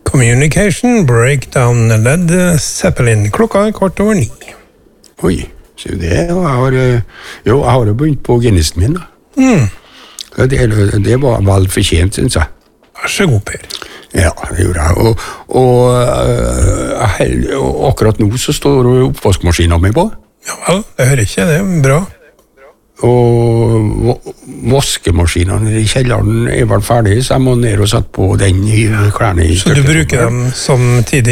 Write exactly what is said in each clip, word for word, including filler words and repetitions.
Communication, Breakdown, Led Zeppelin. Klokka er kvart over ni. Oi, så det jeg har, jo, jeg har jo begynt på Guinnessen min da. Mm. Det, det var vel fortjent, synes jeg. Vær så god, Per. Ja, det gjorde jeg. Og, og, uh, og akkurat nå så står oppvaskmaskinen min på. Ja vel, det hører ikke, det er bra. Og vaskemaskinen i kjelleren er vel ferdig, så jeg må ned og sette på den i klærne i Så du bruker dem samtidig?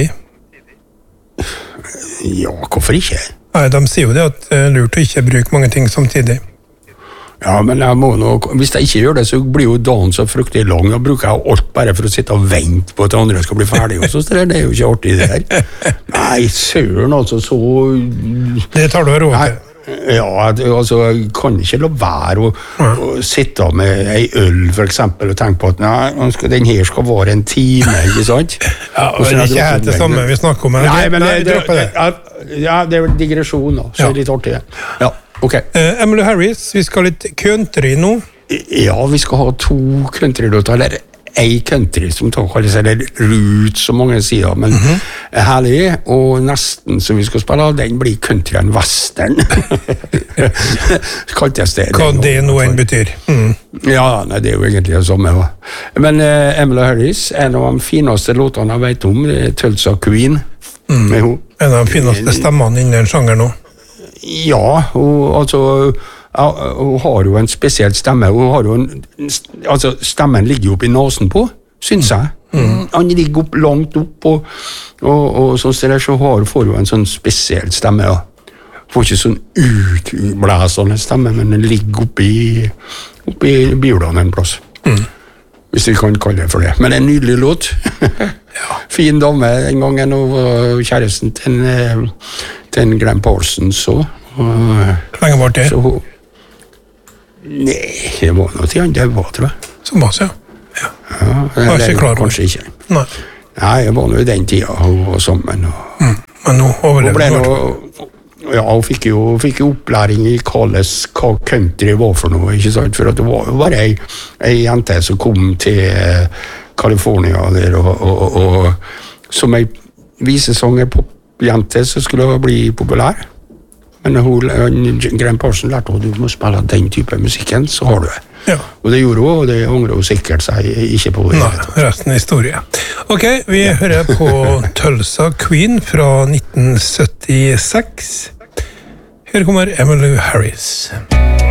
Ja, hvorfor ikke? Nei, de sier jo det at det er lurt å ikke bruke mange ting samtidig. Ja, men jeg må nok, hvis jeg ikke gjør det, så blir jo dagen så fryktelig lang. Da bruker jeg alt bare for å sitte og vente på at andre skal bli ferdig. Og så det er jo ikke artig det her. Nei, søren altså, så... Det tar du råd til. Ja, altså, jeg kan ikke la være å, å sitte med en øl, for eksempel, og tenke på at nei, den her skal vare en time, ikke sant? Ja, det er ikke helt det samme vi snakker om. Men nei, men nei, det, det, det. Ja, det er digresjon da, så ja. Det er litt artig. Ja, ok. Uh, Emmylou Harris, vi skal litt country nå. Ja, vi skal ha to country-låter, eller ei country som tar kalles, eller Roots, som mange sier, men mm-hmm. herlig, og nesten som vi skal spille, den blir country en western. Kalte jeg stedet. Hva det nå en betyr. Mm. Ja, nei, det er jo egentlig det samme. Ja. Men uh, Emmylou Harris, en av de fineste låtene jeg vet om, det er Tulsa Queen. Mm. En av de fineste stemmene innen sjangeren nå. Ja, og altså... Ja, hun har jo en spesiell stemme. Hun har jo en, altså, stemmen ligger jo opp i nasen på, synes jeg. Mm. Han ligger opp, langt opp, og, og, og sånn stedet så har, får hun en sånn spesiell stemme. Ja. Får ikke sånn utblæsende stemme, men den ligger oppe i, oppe i bjulene en plass. Mm. Hvis vi kan kalle det for det. Men det er en nydelig låt. Ja. Fin dame den gangen, og kjæresten til en, til en Graham Parsons så. Hvor lenge var det? Så hun, nei, det var noe til han, det var, tror jeg. Som var, ja. Ja, ja det, var ikke klar. Kanskje ikke. Nei. Nei, det var noe i den tida, hun var sammen. Og, mm. Men nå overlevde hun. Ja, hun fikk jo, fikk jo opplæring i Kales, hva country var for noe, ikke sant? For at det var jo bare ei, ei jente som kom til California der, og, og, og, og som ei visesanger popjente så skulle hun bli populær. Men hun, Graham Parsons lærte at du må spille den type musikken, så har du det. Ja. Og det gjorde hun, og det angrer hun sikkert seg ikke på. Nei, resten er historie. Ok, vi ja. hører på Tulsa Queen fra nitten syttiseks. Her kommer Emmylou Harris.